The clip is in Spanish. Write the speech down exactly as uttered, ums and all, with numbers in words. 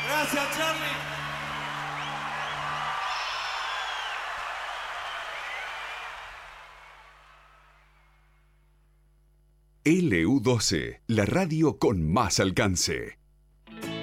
Gracias, Charlie. L U doce, la radio con más alcance.